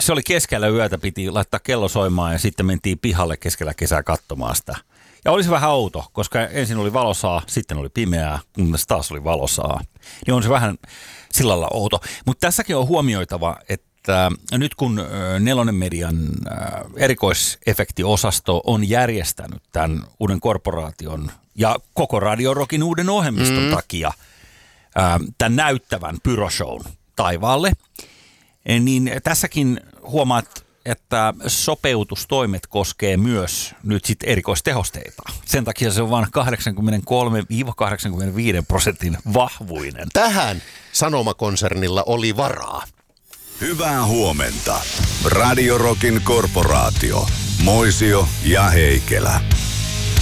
se oli keskellä yötä, piti laittaa kello soimaan ja sitten mentiin pihalle keskellä kesää katsomaan sitä. Ja oli se vähän outo, koska ensin oli valosaa, sitten oli pimeää, kunnes taas oli valosaa. Niin on se vähän sillä lailla outo. Mutta tässäkin on huomioitava, että nyt kun Nelonen Median erikoisefektiosasto on järjestänyt tämän uuden korporaation ja koko Radio Rockin uuden ohjelmiston takia tämän näyttävän pyroshown taivaalle, niin tässäkin huomaat, että sopeutustoimet koskee myös nyt sitten erikoistehosteita. Sen takia se on vain 83-85% vahvuinen. Tähän Sanomakonsernilla oli varaa. Hyvää huomenta. Radio Rockin korporaatio. Moisio ja Heikelä.